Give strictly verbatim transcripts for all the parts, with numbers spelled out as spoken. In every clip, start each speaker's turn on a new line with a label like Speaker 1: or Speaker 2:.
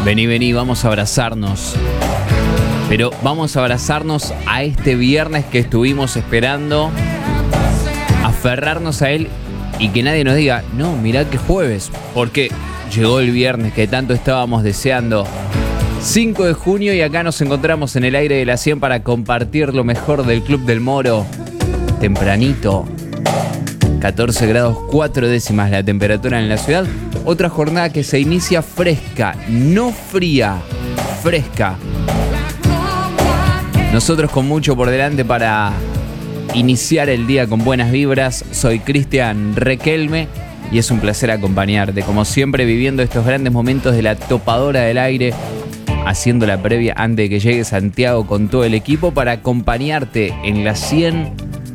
Speaker 1: Vení, vení, vamos a abrazarnos. Pero vamos a abrazarnos a este viernes que estuvimos esperando, aferrarnos a él y que nadie nos diga, no, mirá que jueves, porque llegó el viernes que tanto estábamos deseando. cinco de junio y acá nos encontramos en el aire de la cien para compartir lo mejor del Club del Moro. Tempranito, catorce grados cuatro décimas la temperatura en la ciudad. Otra jornada que se inicia fresca, no fría, fresca. Nosotros con mucho por delante para iniciar el día con buenas vibras. Soy Cristian Requelme y es un placer acompañarte, como siempre, viviendo estos grandes momentos de la topadora del aire, haciendo la previa antes de que llegue Santiago con todo el equipo para acompañarte en las cien.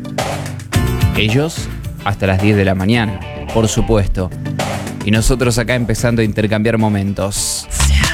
Speaker 1: Ellos hasta las diez de la mañana, por supuesto. Y nosotros acá empezando a intercambiar momentos.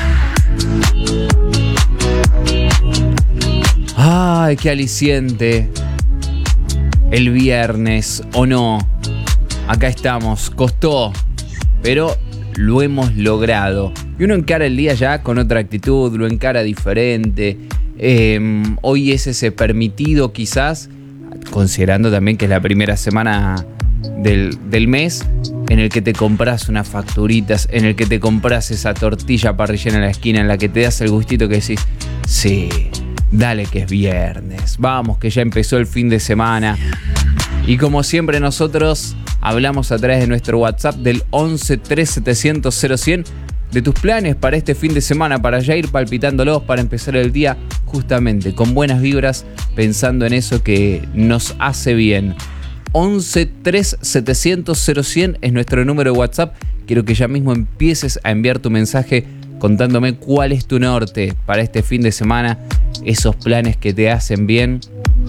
Speaker 1: ¡Ay, qué aliciente! El viernes, ¿o no? Acá estamos, costó, pero lo hemos logrado. Y uno encara el día ya con otra actitud, lo encara diferente. Eh, hoy es ese permitido quizás, considerando también que es la primera semana del, del mes, en el que te compras unas facturitas, en el que te compras esa tortilla parrillera en la esquina, en la que te das el gustito que decís, sí, dale que es viernes, vamos que ya empezó el fin de semana. Y como siempre nosotros hablamos a través de nuestro WhatsApp del once tres setecientos cero cien de tus planes para este fin de semana, para ya ir palpitándolos, para empezar el día justamente con buenas vibras, pensando en eso que nos hace bien. once tres setecientos cero cien es nuestro número de WhatsApp. Quiero que ya mismo empieces a enviar tu mensaje contándome cuál es tu norte para este fin de semana, esos planes que te hacen bien.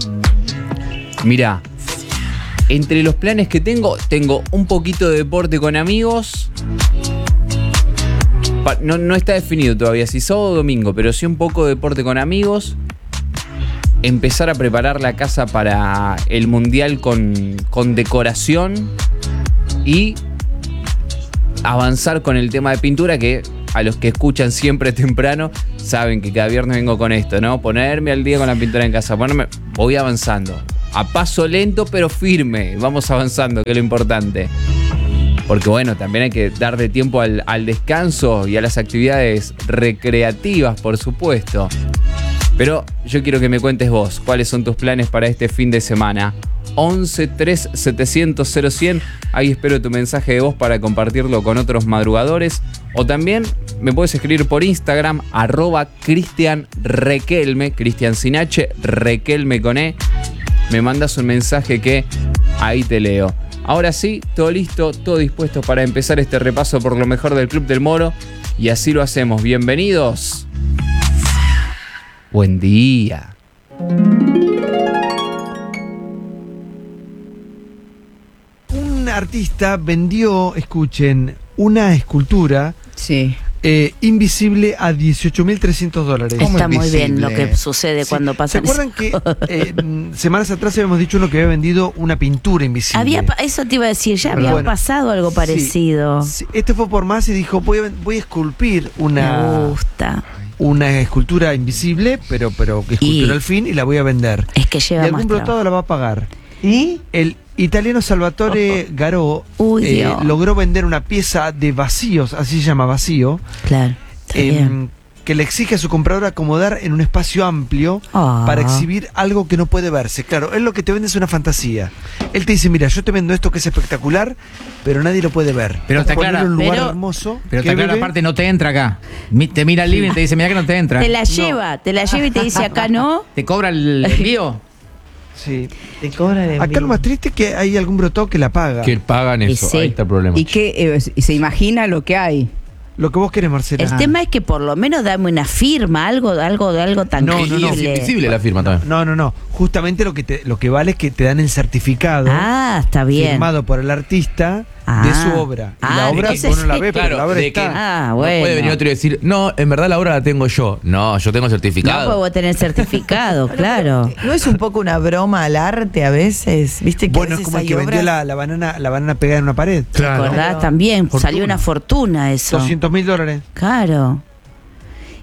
Speaker 1: Mirá, entre los planes que tengo, tengo un poquito de deporte con amigos. No, no está definido todavía si sábado o domingo, pero sí un poco de deporte con amigos. Empezar a preparar la casa para el mundial con, con decoración. Y avanzar con el tema de pintura, que a los que escuchan siempre temprano saben que cada viernes vengo con esto, ¿no? Ponerme al día con la pintura en casa. Ponerme, voy avanzando. A paso lento pero firme. Vamos avanzando, que es lo importante. Porque bueno, también hay que darle tiempo al, al descanso y a las actividades recreativas, por supuesto. Pero yo quiero que me cuentes vos, ¿cuáles son tus planes para este fin de semana? once tres setecientos cero cien, ahí espero tu mensaje de voz para compartirlo con otros madrugadores. O también me puedes escribir por Instagram, arroba Cristian Requelme, Cristian sin H, Requelme con E. Me mandas un mensaje que ahí te leo. Ahora sí, todo listo, todo dispuesto para empezar este repaso por lo mejor del Club del Moro. Y así lo hacemos. Bienvenidos. Buen día.
Speaker 2: Un artista vendió, escuchen, una escultura
Speaker 3: sí.
Speaker 2: eh, invisible a dieciocho mil trescientos dólares.
Speaker 3: Está muy bien lo que sucede sí. cuando pasa.
Speaker 2: ¿Se acuerdan que eh, semanas atrás habíamos dicho uno que había vendido una pintura invisible?
Speaker 3: Había, eso te iba a decir, ya había bueno, pasado algo parecido.
Speaker 2: Sí, sí, este fue por más y dijo, voy a, voy a esculpir una...
Speaker 3: Me gusta.
Speaker 2: Una escultura invisible, pero, pero escultura al fin, y la voy a vender.
Speaker 3: Es que lleva
Speaker 2: y algún
Speaker 3: más
Speaker 2: brotado
Speaker 3: trabajo.
Speaker 2: la va a pagar. ¿Y? El italiano Salvatore Garò
Speaker 3: Uy,
Speaker 2: eh, logró vender una pieza de vacíos, así se llama, vacío.
Speaker 3: Claro.
Speaker 2: Eh, que le exige a su comprador acomodar en un espacio amplio
Speaker 3: oh.
Speaker 2: para exhibir algo que no puede verse. Claro, él lo que te vende es una fantasía. Él te dice, mira, yo te vendo esto que es espectacular, pero nadie lo puede ver.
Speaker 4: Pero está clara,
Speaker 2: en un lugar
Speaker 3: pero,
Speaker 2: hermoso.
Speaker 4: Pero está clara, aparte no te entra acá. Te mira el living y te dice, mira que no te entra.
Speaker 3: Te la lleva, no. te la lleva y te dice, acá no.
Speaker 4: ¿Te cobra el envío?
Speaker 2: Sí.
Speaker 5: Te cobra el envío.
Speaker 2: Acá lo más triste es que hay algún brotado que la paga.
Speaker 6: Que pagan eso,
Speaker 3: sí.
Speaker 6: ahí está el problema.
Speaker 5: Y que eh, se imagina lo que hay.
Speaker 2: Lo que vos querés, Marcela.
Speaker 3: El ah. tema es que por lo menos dame una firma, algo, algo, algo tangible.
Speaker 2: No, no, no.
Speaker 6: Es invisible la firma también.
Speaker 2: No, no, no. Justamente lo que te, lo que vale es que te dan el certificado.
Speaker 3: Ah, está bien.
Speaker 2: Firmado por el artista
Speaker 3: ah.
Speaker 2: de su obra. Y
Speaker 3: ah,
Speaker 2: la obra
Speaker 3: entonces,
Speaker 2: vos no la ves,
Speaker 6: claro,
Speaker 2: pero la obra
Speaker 6: de
Speaker 2: está.
Speaker 6: Que
Speaker 3: ah,
Speaker 6: no
Speaker 3: bueno.
Speaker 6: puede venir otro y decir, no, en verdad la obra la tengo yo. No, yo tengo certificado.
Speaker 3: No puedo tener certificado, claro.
Speaker 5: ¿No es un poco una broma al arte a veces? ¿Viste que
Speaker 2: Bueno,
Speaker 5: a veces
Speaker 2: es como el
Speaker 5: hay
Speaker 2: que vendió
Speaker 5: obras?
Speaker 2: la, la banana la banana pegada en una pared.
Speaker 3: ¿Te acordás? También
Speaker 2: Fortuna.
Speaker 3: salió una fortuna eso.
Speaker 2: doscientos mil dólares.
Speaker 3: Claro.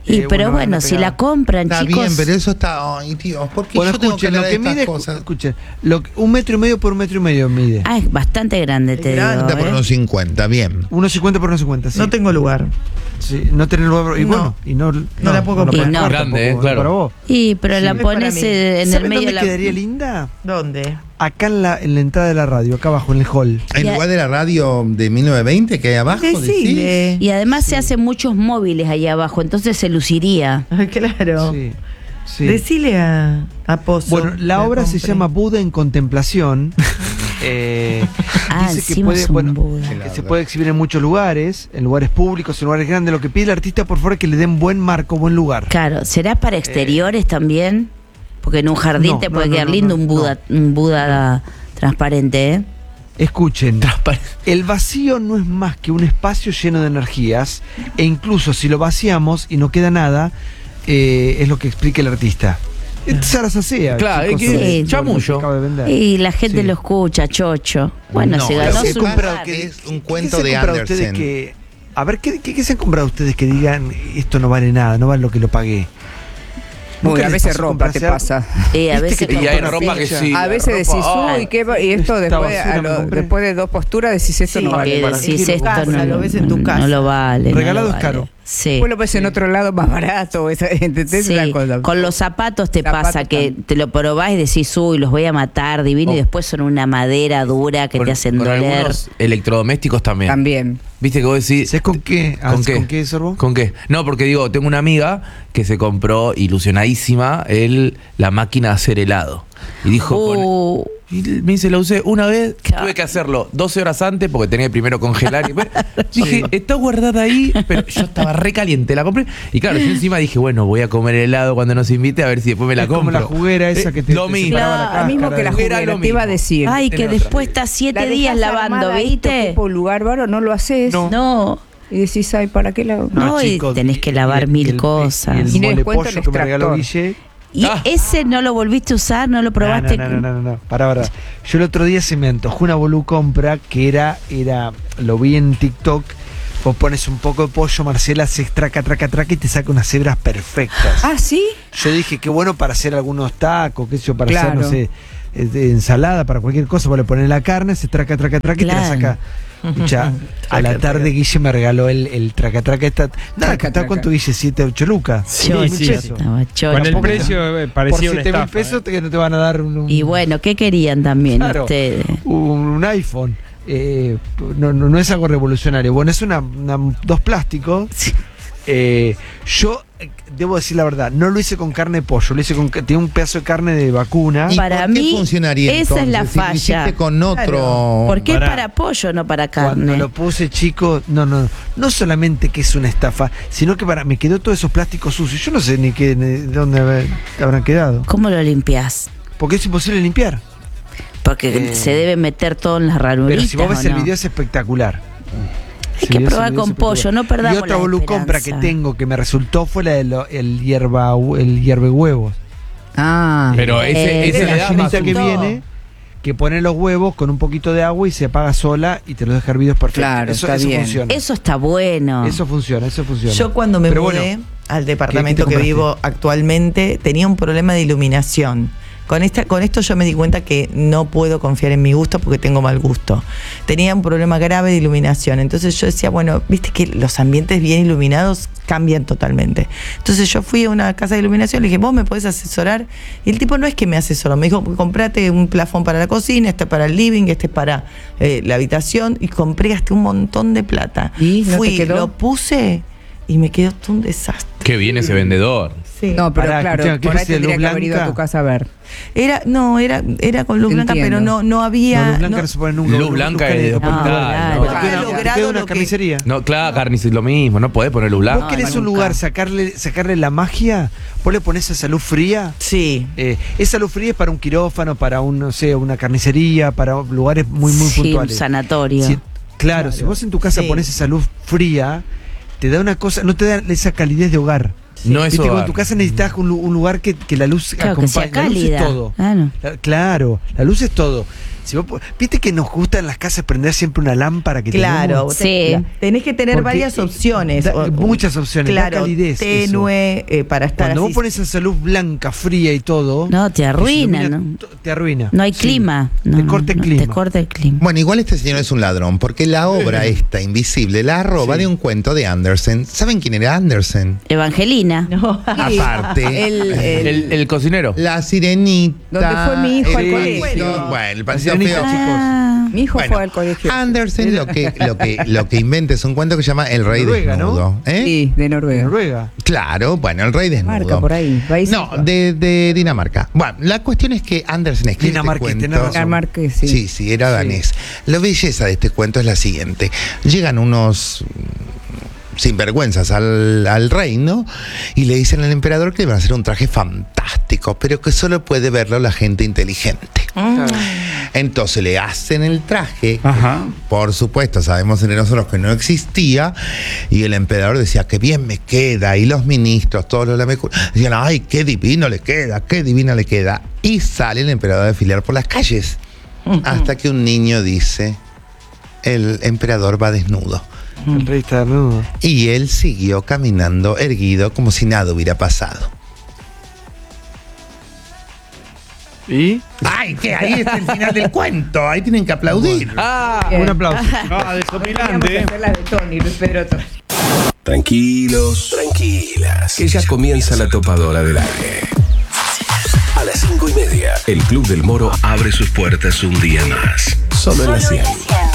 Speaker 3: Y
Speaker 2: eh,
Speaker 3: pero
Speaker 2: una
Speaker 3: bueno,
Speaker 2: banda
Speaker 3: si
Speaker 2: pegada.
Speaker 3: la compran,
Speaker 7: Está
Speaker 3: chicos.
Speaker 7: bien, pero eso está. Ay, tío, ¿por qué
Speaker 2: Bueno,
Speaker 7: yo tengo que
Speaker 2: escuchen, lo
Speaker 7: hablar
Speaker 2: que
Speaker 7: de estas
Speaker 2: mide,
Speaker 7: cosas?
Speaker 2: escuchen, lo que- un metro y medio por un metro y medio mide.
Speaker 3: Ah, es bastante grande, te
Speaker 5: Es grande,
Speaker 3: digo.
Speaker 7: cincuenta por
Speaker 3: ¿eh?
Speaker 7: unos cincuenta, bien.
Speaker 2: uno cincuenta por uno cincuenta, sí.
Speaker 5: No tengo lugar.
Speaker 2: Sí, no tener lugar. Y
Speaker 5: No.
Speaker 2: bueno, y no, no,
Speaker 5: la puedo
Speaker 2: no
Speaker 3: comprar.
Speaker 2: puedes
Speaker 3: Y no.
Speaker 2: comprar
Speaker 6: Grande,
Speaker 2: tampoco,
Speaker 6: eh, claro.
Speaker 2: para vos.
Speaker 3: Y pero
Speaker 5: Sí,
Speaker 3: la
Speaker 5: es para
Speaker 3: pones
Speaker 5: mí.
Speaker 3: en el
Speaker 2: ¿Saben
Speaker 3: medio
Speaker 2: dónde
Speaker 3: de la.
Speaker 2: quedaría linda?
Speaker 5: ¿Dónde?
Speaker 2: Acá en la, en la entrada de la radio, acá abajo, en el hall.
Speaker 7: En
Speaker 3: Y a-
Speaker 7: lugar de la radio de mil novecientos veinte que hay abajo, decís.
Speaker 5: Decile.
Speaker 3: Y además se hacen muchos móviles ahí abajo, entonces se luciría.
Speaker 5: Ay, claro.
Speaker 2: Sí, sí.
Speaker 5: Decile a, a Pozo.
Speaker 2: Bueno, la
Speaker 5: que
Speaker 2: obra se
Speaker 5: compre.
Speaker 2: llama Buda en Contemplación. Eh,
Speaker 3: Ah,
Speaker 2: dice que
Speaker 3: encima
Speaker 2: puede,
Speaker 3: es un
Speaker 2: bueno,
Speaker 3: Buda.
Speaker 2: que se puede exhibir en muchos lugares, en lugares públicos, en lugares grandes. Lo que pide el artista, por favor, es que le den buen marco, buen lugar.
Speaker 3: Claro, ¿será para exteriores también? Porque en un jardín
Speaker 2: no,
Speaker 3: te
Speaker 2: no,
Speaker 3: puede
Speaker 2: no,
Speaker 3: quedar
Speaker 2: no,
Speaker 3: lindo
Speaker 2: no,
Speaker 3: un Buda, un Buda transparente, ¿eh?
Speaker 2: Escuchen, el vacío no es más que un espacio lleno de energías, e incluso si lo vaciamos y no queda nada, eh, es lo que explica el artista. Es Sara Sacea,
Speaker 6: Claro,
Speaker 2: chicos,
Speaker 6: es que
Speaker 2: sobre-
Speaker 3: es
Speaker 6: chamullo.
Speaker 2: sobre lo que acaba de vender.
Speaker 3: Y la gente
Speaker 2: Sí.
Speaker 3: lo escucha, chocho. Bueno,
Speaker 7: No,
Speaker 3: se
Speaker 7: lo
Speaker 3: ganó
Speaker 7: que
Speaker 3: su
Speaker 7: pasa
Speaker 3: lugar.
Speaker 7: que es un
Speaker 2: ¿Qué
Speaker 7: cuento
Speaker 2: se
Speaker 7: de
Speaker 2: han comprado ustedes
Speaker 7: Andersen.
Speaker 2: que, a ver, ¿qué, qué, qué se han comprado ustedes que digan esto no vale nada, no vale lo que lo pagué?
Speaker 8: Uy,
Speaker 2: ¿Nunca
Speaker 8: a
Speaker 2: les
Speaker 8: veces
Speaker 2: pasó
Speaker 8: ropa te
Speaker 2: comprarse
Speaker 8: pasa.
Speaker 3: Eh, a
Speaker 2: ¿Viste
Speaker 3: veces
Speaker 2: que te
Speaker 6: Y hay
Speaker 2: compras
Speaker 6: ropa que
Speaker 2: fecha?
Speaker 6: sí.
Speaker 8: A
Speaker 6: la
Speaker 8: veces
Speaker 6: ropa,
Speaker 8: decís,
Speaker 6: ay.
Speaker 8: uy, ¿qué va-?" y esto
Speaker 2: Esta
Speaker 8: después,
Speaker 2: basura
Speaker 8: a
Speaker 2: me
Speaker 8: lo-
Speaker 2: compré.
Speaker 8: después de dos posturas decís, esto
Speaker 5: Sí,
Speaker 8: no vale
Speaker 3: que
Speaker 8: para
Speaker 3: decís
Speaker 2: qué lo
Speaker 3: esto
Speaker 5: pasa,
Speaker 3: no,
Speaker 5: lo ves en tu
Speaker 3: no
Speaker 5: casa.
Speaker 3: lo vale. no
Speaker 2: Regalado
Speaker 3: lo
Speaker 2: es
Speaker 3: vale.
Speaker 2: caro.
Speaker 3: Sí.
Speaker 8: Después lo ves en otro lado más barato, esa- ¿entendés?
Speaker 3: Sí,
Speaker 8: Una cosa.
Speaker 3: con los zapatos te
Speaker 8: Zapatos
Speaker 3: pasa que
Speaker 8: también.
Speaker 3: te lo probás y decís, uy, los voy a matar, divino, y
Speaker 6: Oh.
Speaker 3: después son una madera dura que
Speaker 6: Con-
Speaker 3: te hacen
Speaker 6: con
Speaker 3: doler.
Speaker 6: algunos electrodomésticos también.
Speaker 8: También.
Speaker 6: Viste que vos decís.
Speaker 2: ¿Sabes con qué? Ah,
Speaker 6: ¿Con qué?
Speaker 2: ¿Con qué, Sorbo?
Speaker 6: ¿Con qué? No, porque digo, tengo una amiga que se compró ilusionadísima el, la máquina de hacer helado. Y dijo,
Speaker 3: Uh,
Speaker 6: pone- y me dice, la usé una vez,
Speaker 3: Claro.
Speaker 6: tuve que hacerlo doce horas antes porque tenía que primero congelar. Y después dije, está guardada ahí, pero yo estaba re caliente, la compré. Y claro, yo encima dije, bueno, voy a comer helado cuando nos invite a ver si después me la
Speaker 2: Es como
Speaker 6: compro.
Speaker 2: la juguera esa
Speaker 6: Eh,
Speaker 2: que te-
Speaker 6: Lo
Speaker 2: te
Speaker 6: mismo.
Speaker 2: separaba la
Speaker 8: Claro, lo mismo
Speaker 2: cáscara
Speaker 8: que la
Speaker 2: de-
Speaker 6: Era
Speaker 8: juguera,
Speaker 6: lo
Speaker 8: te iba a
Speaker 6: mismo.
Speaker 8: decir.
Speaker 3: ay, que
Speaker 6: Tenés
Speaker 3: después
Speaker 6: razón.
Speaker 3: estás siete
Speaker 8: La
Speaker 3: días
Speaker 8: dejás
Speaker 3: lavando,
Speaker 8: armada ahí, te
Speaker 3: ¿viste?
Speaker 8: ocupa un lugar, varo, no lo haces.
Speaker 2: No.
Speaker 3: No,
Speaker 8: Y decís, ay, ¿para qué la...?
Speaker 3: No, y tenés que lavar
Speaker 2: y
Speaker 3: mil
Speaker 2: el-
Speaker 3: cosas.
Speaker 2: Y el
Speaker 8: Y les
Speaker 2: mole
Speaker 8: cuento
Speaker 2: pollo
Speaker 8: el
Speaker 2: que me regaló
Speaker 8: extractor.
Speaker 2: Guille.
Speaker 3: y
Speaker 6: Ah.
Speaker 3: ese no lo volviste a usar, no lo probaste.
Speaker 2: No, no, no, no, no, no. Pará, pará. Yo el otro día se me antojó una Bolú compra que era, era, lo vi en TikTok. Vos pones un poco de pollo, Marcela, haces traca, traca, traca y te saca unas hebras perfectas.
Speaker 8: Ah, ¿sí?
Speaker 2: Yo dije, qué bueno para hacer algunos tacos, qué sé yo, para hacer,
Speaker 8: Claro.
Speaker 2: no sé, eh, de ensalada, para cualquier cosa. Vos le pones la carne, se traca, traca, traca y te la
Speaker 3: Claro.
Speaker 2: saca. Escuchá, a la tarde Guille me regaló el, el traca, traca. Esta, nada,
Speaker 8: Traca,
Speaker 2: ¿está
Speaker 8: traca.
Speaker 2: cuánto Guille? ¿siete, ocho lucas?
Speaker 9: Sí,
Speaker 3: Chocho,
Speaker 9: sí.
Speaker 3: estaba chocho.
Speaker 9: Con el
Speaker 2: Tampoco-
Speaker 9: precio eh,
Speaker 2: Por
Speaker 9: parecía una
Speaker 2: siete mil
Speaker 9: estafa.
Speaker 2: pesos
Speaker 9: ¿eh?
Speaker 2: que no te van a dar un, un-
Speaker 3: Y bueno, ¿qué querían también
Speaker 2: Claro.
Speaker 3: ustedes?
Speaker 2: un, un iPhone. Eh, no, no, no es algo revolucionario. Bueno, es una, una- dos plásticos. Eh, yo eh, debo decir la verdad, no lo hice con carne de pollo, lo hice con ca- tiene un pedazo de carne de vacuna.
Speaker 7: ¿Y
Speaker 3: Para
Speaker 7: por qué
Speaker 3: mí,
Speaker 7: funcionaría
Speaker 3: esa es la
Speaker 7: entonces? Si lo
Speaker 3: falla.
Speaker 7: hiciste con otro.
Speaker 3: Porque es
Speaker 2: Pará.
Speaker 3: para pollo, no para
Speaker 2: Cuando
Speaker 3: carne.
Speaker 2: lo puse chico, no, no, no solamente que es una estafa, sino que para me quedó todos esos plásticos sucios. Yo no sé ni qué, ni de dónde haber- habrán quedado.
Speaker 3: ¿Cómo lo limpias?
Speaker 2: Porque es imposible limpiar.
Speaker 3: Porque
Speaker 2: Eh,
Speaker 3: se debe meter todo en las ranuritas.
Speaker 2: Pero si vos ves
Speaker 3: ¿o
Speaker 2: el
Speaker 3: no?
Speaker 2: video es espectacular.
Speaker 3: Hay
Speaker 2: Si
Speaker 3: que
Speaker 2: ves el
Speaker 3: probar
Speaker 2: video
Speaker 3: con
Speaker 2: es espectacular.
Speaker 3: pollo, no perdamos
Speaker 2: Y otra
Speaker 3: la
Speaker 2: Bolú compra que
Speaker 3: esperanza.
Speaker 2: tengo que me resultó fue la del el hierba el hierve huevos.
Speaker 8: Ah.
Speaker 6: Pero ese,
Speaker 3: Eh,
Speaker 6: ese
Speaker 3: de
Speaker 6: le
Speaker 2: la
Speaker 6: da
Speaker 2: gallinita
Speaker 6: más
Speaker 2: que
Speaker 6: uso.
Speaker 2: viene, que pone los huevos con un poquito de agua y se apaga sola y te los deja hervidos perfectos.
Speaker 8: Claro,
Speaker 2: eso,
Speaker 8: está
Speaker 2: eso
Speaker 8: bien.
Speaker 2: funciona.
Speaker 3: Eso está bueno.
Speaker 2: Eso funciona, eso funciona.
Speaker 5: Yo cuando me
Speaker 2: Pero
Speaker 5: mudé
Speaker 2: bueno,
Speaker 5: al
Speaker 2: ¿qué
Speaker 5: departamento
Speaker 2: te
Speaker 5: que
Speaker 2: compraste?
Speaker 5: vivo actualmente, tenía un problema de iluminación. Con, esta, con esto yo me di cuenta que no puedo confiar en mi gusto porque tengo mal gusto. Tenía un problema grave de iluminación. Entonces yo decía, bueno, viste que los ambientes bien iluminados cambian totalmente. Entonces yo fui a una casa de iluminación, le dije, ¿vos me podés asesorar? Y el tipo no es que me asesoró, me dijo, comprate un plafón para la cocina, este para el living, este para eh, la habitación. Y compré hasta un montón de plata.
Speaker 8: ¿Y no te
Speaker 5: Fui,
Speaker 8: quedó?
Speaker 5: lo puse y me quedó todo un desastre.
Speaker 6: Qué bien ese vendedor.
Speaker 5: Sí.
Speaker 8: No, pero
Speaker 2: Pará,
Speaker 8: claro,
Speaker 2: escuchá, ¿qué
Speaker 8: por ahí
Speaker 2: es de luz
Speaker 8: tendría que haber ido a
Speaker 2: blanca?
Speaker 8: tu casa a ver.
Speaker 5: Era, no, era, era con luz blanca,
Speaker 8: Entiendo.
Speaker 5: pero no, no había.
Speaker 2: No, luz blanca
Speaker 5: no-
Speaker 2: no se pone nunca.
Speaker 6: Luz blanca es de
Speaker 3: No,
Speaker 6: hospital.
Speaker 3: claro.
Speaker 6: No,
Speaker 2: Te queda
Speaker 5: Ah,
Speaker 2: una- te
Speaker 5: logrado
Speaker 2: queda una
Speaker 5: lo que-
Speaker 2: carnicería.
Speaker 6: No, claro, carne es lo mismo, no podés poner luz
Speaker 2: ¿Vos
Speaker 6: blanca.
Speaker 2: querés
Speaker 3: no,
Speaker 2: un
Speaker 3: nunca.
Speaker 2: lugar, sacarle, sacarle la magia? ¿Vos le ponés esa luz fría?
Speaker 5: Sí.
Speaker 2: Eh, esa luz fría es para un quirófano, para un, no sé, una carnicería, para lugares muy, muy
Speaker 3: Sí, un
Speaker 2: puntuales.
Speaker 3: sanatorio.
Speaker 2: Si- claro, si vos en tu casa
Speaker 5: Sí.
Speaker 2: pones esa luz fría, te da una cosa, no te da esa calidez de hogar.
Speaker 6: No es
Speaker 2: Viste que en
Speaker 6: hogar.
Speaker 2: tu casa necesitas un, lu- un lugar que, que la luz
Speaker 3: Claro, que sea
Speaker 2: acompañe. La luz es
Speaker 3: cálida.
Speaker 2: todo.
Speaker 3: Claro.
Speaker 2: La- Claro, la luz es todo. Si vos po- Viste que nos gusta en las casas prender siempre una lámpara que
Speaker 5: Claro,
Speaker 2: tenemos?
Speaker 3: Sí.
Speaker 5: te- tenés que tener
Speaker 2: Porque,
Speaker 5: varias
Speaker 2: eh,
Speaker 5: opciones.
Speaker 2: da-
Speaker 5: O-
Speaker 2: muchas opciones, da
Speaker 5: Claro,
Speaker 2: calidez
Speaker 5: tenue, eh, para estar
Speaker 2: Cuando
Speaker 5: así.
Speaker 2: vos pones esa luz blanca, fría y todo.
Speaker 3: No, te
Speaker 2: y se
Speaker 3: arruina,
Speaker 2: ilumina,
Speaker 3: ¿no?
Speaker 2: to- Te arruina.
Speaker 3: No hay
Speaker 2: Sí.
Speaker 3: clima. No,
Speaker 2: te corta el
Speaker 3: no,
Speaker 2: clima.
Speaker 3: Te corta el clima.
Speaker 7: Bueno, igual este señor es un ladrón, porque la obra esta, Invisible, la roba
Speaker 2: Sí.
Speaker 7: de un cuento de Andersen. ¿Saben quién era Andersen?
Speaker 3: Evangelina.
Speaker 5: No.
Speaker 7: Aparte,
Speaker 8: El, el-
Speaker 6: El, el cocinero.
Speaker 7: La Sirenita.
Speaker 8: Donde fue mi hijo
Speaker 7: el
Speaker 2: al
Speaker 7: Paseo-
Speaker 2: colegio.
Speaker 7: Bueno, el
Speaker 2: La
Speaker 7: paseo
Speaker 2: Sirenita,
Speaker 7: feo.
Speaker 3: Ah,
Speaker 8: mi hijo
Speaker 7: Bueno,
Speaker 8: fue al colegio.
Speaker 7: Andersen lo que, lo, que, lo que inventa es un cuento que se llama El Rey
Speaker 2: Noruega, ¿no?
Speaker 7: Desnudo. ¿eh?
Speaker 8: Sí, de
Speaker 2: En
Speaker 8: Noruega.
Speaker 2: Noruega.
Speaker 7: Claro, bueno, El Rey Desnudo.
Speaker 8: Marca por ahí. País
Speaker 7: No, de, de Dinamarca. Bueno, la cuestión es que Andersen escribe este
Speaker 2: Dinamarca, tenés
Speaker 7: cuento.
Speaker 2: razón.
Speaker 8: Dinamarca, sí.
Speaker 7: Sí, sí, era danés. La belleza de este cuento es la siguiente. Llegan unos mm, sinvergüenzas al, al reino y le dicen al emperador que le van a hacer un traje fantástico, pero que solo puede verlo la gente inteligente. Entonces le hacen el traje,
Speaker 6: Ajá.
Speaker 7: por supuesto, sabemos entre nosotros que no existía, y el emperador decía, qué bien me queda, y los ministros, todos los lamecu- decían, ay, qué divino le queda, qué divino le queda. Y sale el emperador a desfilar por las calles, hasta que un niño dice, el emperador va desnudo.
Speaker 2: El rey está desnudo.
Speaker 7: Y él siguió caminando erguido como si nada hubiera pasado.
Speaker 2: ¿Y?
Speaker 7: ¡Ay, que ahí está el final del cuento! Ahí tienen que aplaudir.
Speaker 6: Ah,
Speaker 2: Un aplauso.
Speaker 6: ah, desopilante.
Speaker 8: Hacer la de Tony, Luis Pedro Tony.
Speaker 9: Tranquilos, tranquilas, que ya comienza la topadora del aire. A las cinco y media, el Club del Moro abre sus puertas un día más. Solo en la cien.